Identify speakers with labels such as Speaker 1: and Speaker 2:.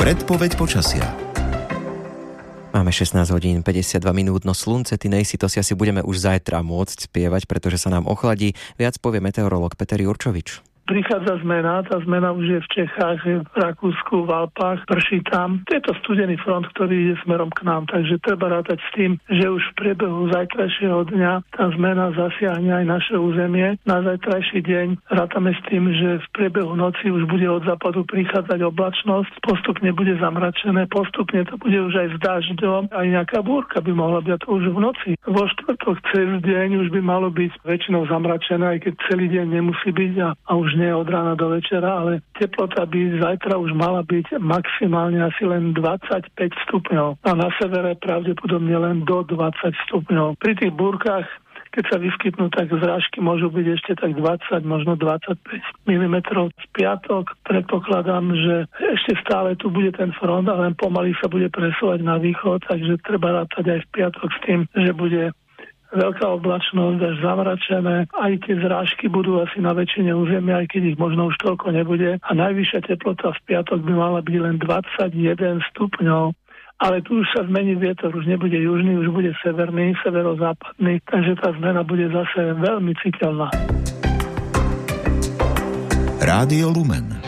Speaker 1: Predpoveď počasia.
Speaker 2: Máme 16 hodín 52 minút, no slunce, ty nejsi, to si asi budeme už zajtra môcť spievať, pretože sa nám ochladí. Viac povie meteorológ Peter Jurčovič.
Speaker 3: Prichádza zmena, tá zmena už je v Čechách, v Rakúsku, v Alpách, prší tam. To je to studený front, ktorý ide smerom k nám, takže treba rátať s tým, že už v priebehu zajtrajšieho dňa tá zmena zasiahne aj naše územie. Na zajtrajší deň rátame s tým, že v priebehu noci už bude od západu prichádzať oblačnosť, postupne bude zamračené, postupne to bude už aj s dažďom, aj nejaká búrka by mohla byť to už v noci. Vo štvrtok cez deň už by malo byť väčšinou zamračené, aj keď celý deň nemusí byť a už nie od rána do večera, ale teplota by zajtra už mala byť maximálne asi len 25 stupňov. A na severe pravdepodobne len do 20 stupňov. Pri tých búrkach, keď sa vyskytnú, tak zrážky môžu byť ešte tak 20, možno 25 mm. V piatok predpokladám, že ešte stále tu bude ten front, ale len pomaly sa bude presúvať na východ, takže treba rátať aj v piatok s tým, že bude veľká oblačnosť, až zamračené. Aj tie zrážky budú asi na väčšine územia, aj keď ich možno už toľko nebude. A najvyššia teplota v piatok by mala byť len 21 stupňov. Ale tu už sa zmení vietor, už nebude južný, už bude severný, severozápadný, takže tá zmena bude zase veľmi citeľná.
Speaker 1: Rádio Lumen.